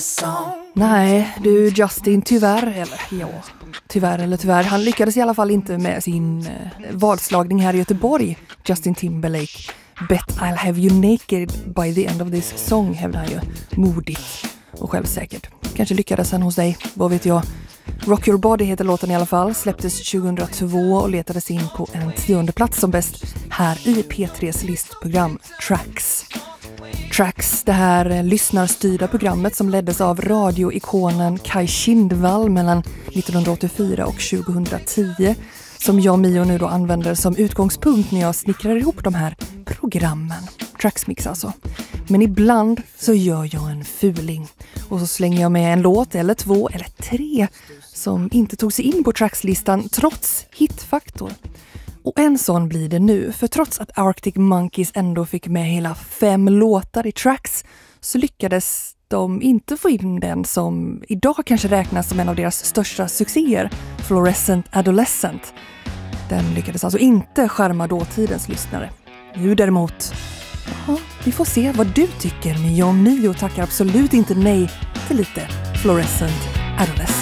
Nej, du Justin, tyvärr eller tyvärr. Han lyckades i alla fall inte med sin vadslagning här i Göteborg. Justin Timberlake, Bet I'll have you naked by the end of this song, hävdar han ju. Modigt och självsäkert. Kanske lyckades han hos dig, vad vet jag. Rock Your Body heter låten i alla fall. Släpptes 2002 och letades in på en 10:e plats som bäst här i P3s listprogram Tracks, det här lyssnarstyrda programmet som leddes av radioikonen Kai Kindvall mellan 1984 och 2010, som jag och Mio nu då använder som utgångspunkt när jag snickrar ihop de här programmen. Tracksmix alltså. Men ibland så gör jag en fuling och så slänger jag med en låt eller 2 eller 3 som inte tog sig in på trackslistan trots hitfaktor. Och en sån blir det nu, för trots att Arctic Monkeys ändå fick med hela 5 låtar i Tracks så lyckades de inte få in den som idag kanske räknas som en av deras största succéer, Fluorescent Adolescent. Den lyckades alltså inte skärma dåtidens lyssnare. Nu däremot, vi får se vad du tycker, men jag och Mio tackar absolut inte nej till lite Fluorescent Adolescent.